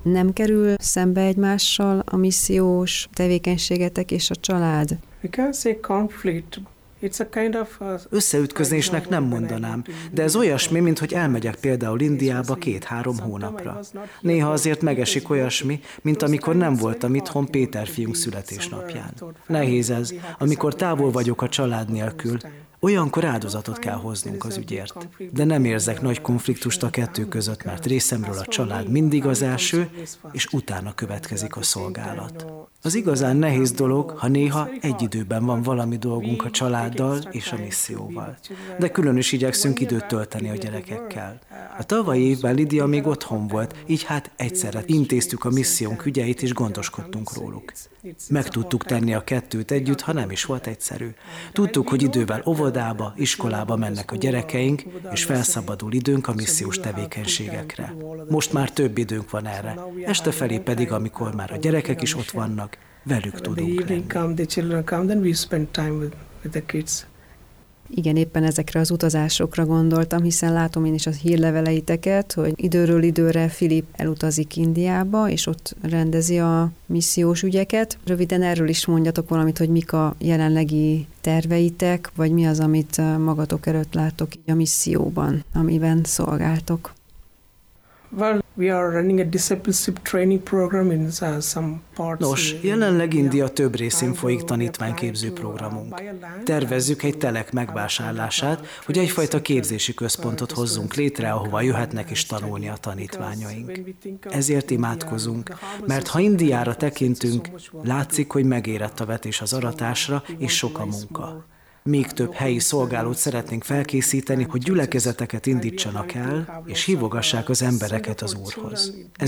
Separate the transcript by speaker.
Speaker 1: Nem kerül szembe egymással a missziós tevékenységetek és a család?
Speaker 2: We can say conflict.
Speaker 3: Összeütközésnek nem mondanám, de ez olyasmi, mint hogy elmegyek például Indiába 2-3 hónapra. Néha azért megesik olyasmi, mint amikor nem voltam itthon Péter fiunk születésnapján. Nehéz ez, amikor távol vagyok a család nélkül. Olyankor áldozatot kell hoznunk az ügyért. De nem érzek nagy konfliktust a kettő között, mert részemről a család mindig az első, és utána következik a szolgálat. Az igazán nehéz dolog, ha néha egy időben van valami dolgunk a családdal és a misszióval. De külön is igyekszünk időt tölteni a gyerekekkel. A tavalyi évben Lidia még otthon volt, így hát egyszerre intéztük a missziónk ügyeit és gondoskodtunk róluk. Meg tudtuk tenni a kettőt együtt, ha nem is volt egyszerű. Tudtuk, hogy idővel óvodába, iskolába mennek a gyerekeink, és felszabadul időnk a missziós tevékenységekre. Most már több időnk van erre. Este felé pedig, amikor már a gyerekek is ott vannak, velük tudunk lenni.
Speaker 1: Igen, éppen ezekre az utazásokra gondoltam, hiszen látom én is a hírleveleiteket, hogy időről időre Filip elutazik Indiába, és ott rendezi a missziós ügyeket. Röviden erről is mondjatok valamit, hogy mik a jelenlegi terveitek, vagy mi az, amit magatok előtt láttok így a misszióban, amiben szolgáltok.
Speaker 2: Well, we are running a discipleship training program in some parts.
Speaker 3: Nos, jelenleg India több részén folyik tanítványképző programunk. Tervezzük egy telek megvásárlását, hogy egyfajta képzési központot hozzunk létre, ahova jöhetnek is tanulni a tanítványaink. Ezért imádkozunk, mert ha Indiára tekintünk, látszik, hogy megérett a vetés az aratásra, és sok a munka. Még több helyi szolgálót szeretnénk felkészíteni, hogy gyülekezeteket indítsanak el, és hívogassák az embereket az Úrhoz.